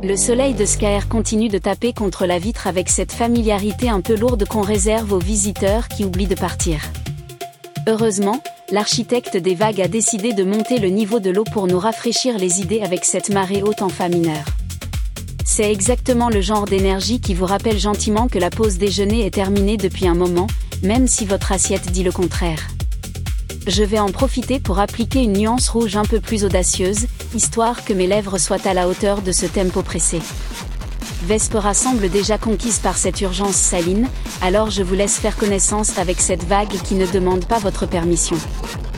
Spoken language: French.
Le soleil de Skyr continue de taper contre la vitre avec cette familiarité un peu lourde qu'on réserve aux visiteurs qui oublient de partir. Heureusement, l'architecte des vagues a décidé de monter le niveau de l'eau pour nous rafraîchir les idées avec cette marée haute en Fa mineur. C'est exactement le genre d'énergie qui vous rappelle gentiment que la pause déjeuner est terminée depuis un moment, même si votre assiette dit le contraire. Je vais en profiter pour appliquer une nuance rouge un peu plus audacieuse, histoire que mes lèvres soient à la hauteur de ce tempo pressé. Vespera semble déjà conquise par cette urgence saline, alors je vous laisse faire connaissance avec cette vague qui ne demande pas votre permission.